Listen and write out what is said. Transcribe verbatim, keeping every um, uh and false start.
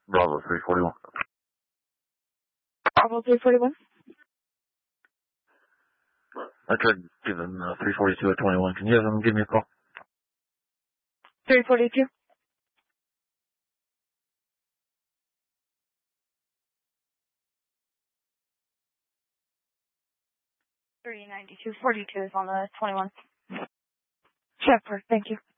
Bravo three forty-one. Bravo three forty-one. I tried giving uh, three forty-two at twenty-one. Can you have them give me a call? three forty-two. three ninety-two forty-two is on the twenty-one. Shepherd, thank you.